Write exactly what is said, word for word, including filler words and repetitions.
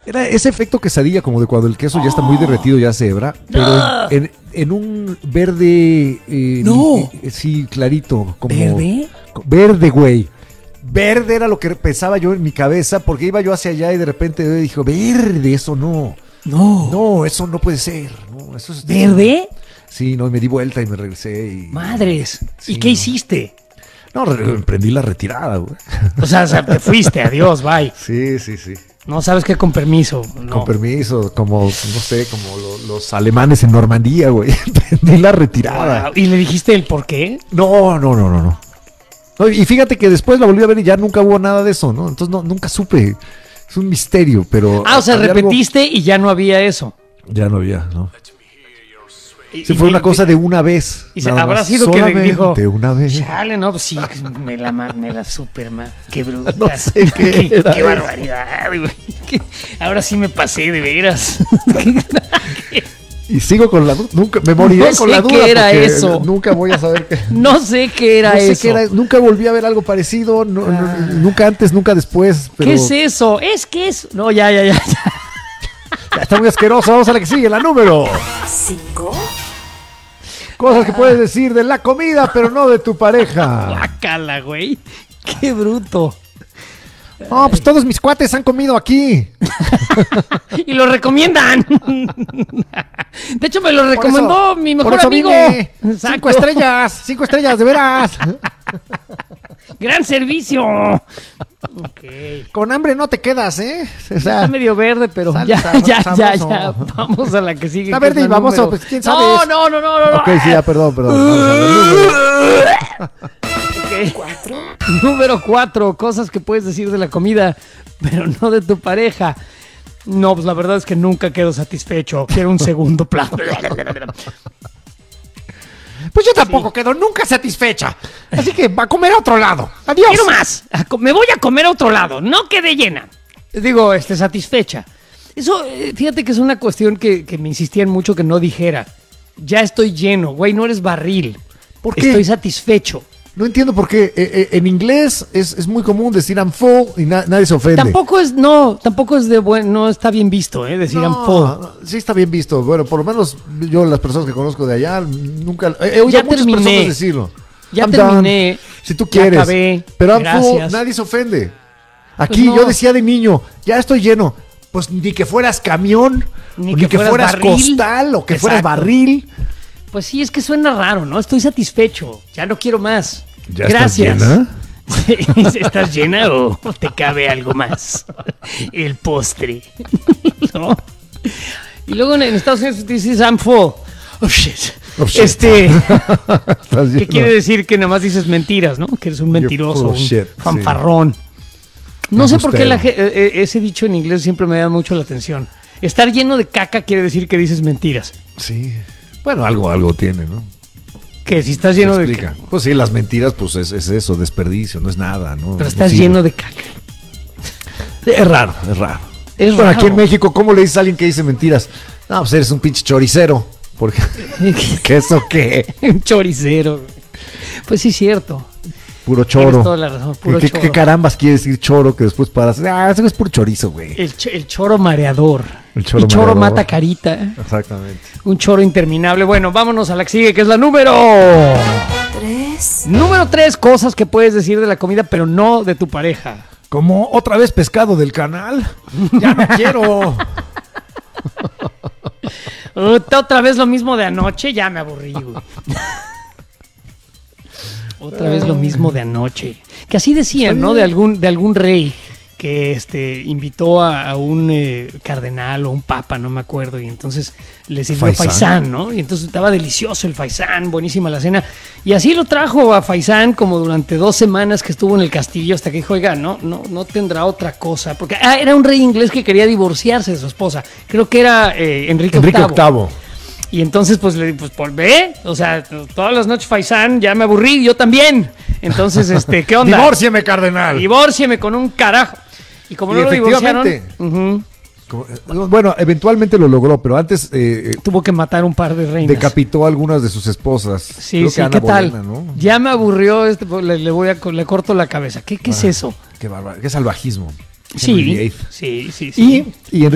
Era ese efecto quesadilla, como de cuando el queso ya está muy derretido, ya se hebra, pero No. en, en, en un verde... Eh, No. eh, sí, clarito. Como, ¿Verde? Verde, güey. Verde era lo que pensaba yo en mi cabeza, porque iba yo hacia allá y de repente dijo, verde, eso no. No. No, eso no puede ser. No, eso es... ¿Verde? Sí, no, y me di vuelta y me regresé y... Madres. Sí, ¿Y qué no. hiciste? No, re- emprendí la retirada, güey. O sea, o sea, te fuiste, adiós, bye. Sí, sí, sí. No sabes qué con permiso. No. Con permiso, como, no sé, como lo- los alemanes en Normandía, güey. Emprendí la retirada. Wow. ¿Y le dijiste el por qué? No, no, no, no, no. No, y fíjate que después la volví a ver y ya nunca hubo nada de eso, ¿no? Entonces no, nunca supe. Es un misterio, pero... Ah, o sea, había algo- repetiste y ya no había eso. Ya no había, ¿no? Y- Sí, y- fue una y- cosa de una vez. Y se, nada habrá más. sido que le Solamente dijo. una vez. Chale, no, pues sí, me la, ma- me la super ma- Qué bruta. No sé qué qué, era qué eso. barbaridad, güey. Qué- Ahora sí me pasé de veras. Y sigo con la duda. Nunca me moriré No con sé la duda. qué era porque eso. Nunca voy a saber qué. No sé qué era No sé eso. qué era, nunca volví a ver algo parecido. no- no- Ah. nunca antes, nunca después. Pero ¿Qué es eso? Es que es. No, ya, ya, ya. ya. ya está muy asqueroso. Vamos a la que sigue, la número. cinco, Cosas que puedes decir de la comida, pero no de tu pareja. Guácala, güey. Qué bruto. No, pues todos mis cuates han comido aquí. Y lo recomiendan. De hecho, me lo recomendó mi mejor por eso amigo. vine. Exacto. Cinco estrellas, cinco estrellas, de veras. Gran servicio. Ok. Con hambre no te quedas, ¿eh? O sea, Está medio verde, pero sal- ya, sab- ya, ya, sabroso. ya. Vamos a la que sigue. Está que es verde la y baboso, número- pues, ¿quién sabe? No, no, no, no, no. ok, sí, ya, perdón, perdón. Vamos a la número. Ok. cuatro, Número cuatro, cosas que puedes decir de la comida, pero no de tu pareja. No, pues la verdad es que nunca quedo satisfecho. Quiero un segundo plato. Pues yo tampoco quedo nunca satisfecha. Así que va a comer a otro lado. Adiós. Quiero más. A co- Me voy a comer a otro lado. No quedé llena. Digo, este, satisfecha. Eso, eh, fíjate que es una cuestión que, que me insistían mucho que no dijera. Ya estoy lleno, güey, no eres barril. ¿Por qué? Estoy satisfecho. No entiendo por qué. Eh, eh, en inglés es, es muy común decir I'm full y na- nadie se ofende. Tampoco es, no, tampoco es de buen, no está bien visto, ¿eh? Decir I'm full. No, sí está bien visto. Bueno, por lo menos yo, las personas que conozco de allá, nunca he oído Ya a muchas terminé. personas decirlo. Ya I'm terminé. done. Si tú Ya quieres. acabé. Pero I'm full, Gracias. nadie se ofende. Aquí Pues no. yo decía de niño, ya estoy lleno. Pues ni que fueras camión, Ni ni, que que, fueras fueras, barril. costal o que fueras Exacto. barril. Pues sí, es que suena raro, ¿no? Estoy satisfecho. Ya no quiero más. ¿Ya estás Gracias. llena? ¿Estás llena o te cabe algo más? El postre. ¿No? Y luego en, en Estados Unidos dices I'm full. Oh shit. Oh, shit. Este, Estás ¿qué lleno. quiere decir? Que nada más dices mentiras, ¿no? Que eres un You're mentiroso, full of un shit, fanfarrón. No Un sé por qué la embustero. ge- eh, eh, ese dicho en inglés siempre me da mucho la atención. Estar lleno de caca quiere decir que dices mentiras. Sí. Bueno, algo, algo tiene, ¿no? Que si estás lleno Se de explica. caca. Pues sí, las mentiras, pues es, es eso, desperdicio, no es nada, ¿no? Pero No estás sirve. lleno de caca. Es raro, es raro. Es bueno, raro. aquí en México, ¿cómo le dices a alguien que dice mentiras? No, pues eres un pinche choricero. Porque, ¿qué eso qué? Un choricero. Pues sí, cierto. Puro Tienes choro. toda la razón, ¿Qué, puro qué- choro. qué carambas quiere decir choro que después paras? Ah, eso es puro chorizo, güey. El, ch- el choro mareador. El choro y choro mareador. mata carita. Exactamente. Un choro interminable. Bueno, vámonos a la que sigue, que es la número. tres, Número tres, cosas que puedes decir de la comida, pero no de tu pareja. ¿Cómo? ¿Otra vez pescado del canal? Ya no quiero. Otra otra vez lo mismo de anoche, ya me aburrí, güey. Otra vez lo mismo de anoche. Que así decían, ¿no? De algún, de algún rey que este invitó a, a un eh, cardenal o un papa, no me acuerdo, y entonces le sirvió Faisán. faisán, ¿no? Y entonces estaba delicioso el faisán, buenísima la cena. Y así lo trajo a faisán como durante dos semanas que estuvo en el castillo hasta que dijo, oiga, no, no, no tendrá otra cosa. Porque ah, era un rey inglés que quería divorciarse de su esposa. Creo que era eh, Enrique, Enrique octavo. Octavo. Y entonces, pues, le pues, por ve, o sea, todas las noches faisán, ya me aburrí, yo también. Entonces, este, ¿qué onda? Divórciame, cardenal. Divórcieme con un carajo. Y como Y no lo divorciaron, efectivamente. ujú, Como- eh, Bueno, eventualmente lo logró, pero antes eh, eh, tuvo que matar un par de reinas. decapitó a algunas de sus esposas. Sí, Creo sí, que Ana ¿qué tal? Bolena, ¿no? Ya me aburrió, este, pues, le, le voy a, co- le corto la cabeza. ¿Qué, qué es Ah, eso? Qué bárbaro, qué salvajismo. Henry Sí, vieighth. sí, sí, sí. Y, y